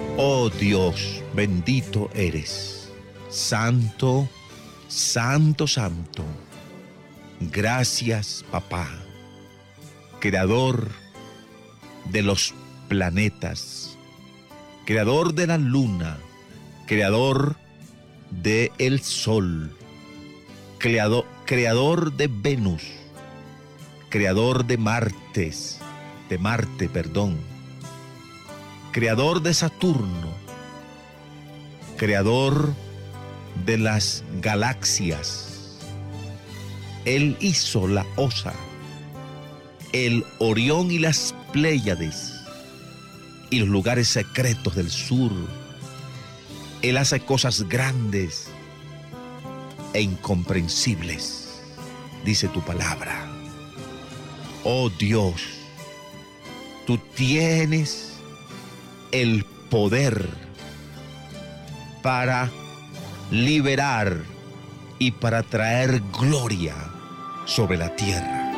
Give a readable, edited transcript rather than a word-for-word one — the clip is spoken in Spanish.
Oh Dios, bendito eres, santo, santo, santo. Gracias, papá, creador de los planetas, creador de la luna, creador del sol, creador de Venus, creador de Marte, creador de Saturno, creador de las galaxias. Él hizo la Osa, el Orión y las Pléyades y los lugares secretos del sur. Él hace cosas grandes e incomprensibles, dice tu palabra. Oh Dios, tú tienes el poder para liberar y para traer gloria sobre la tierra.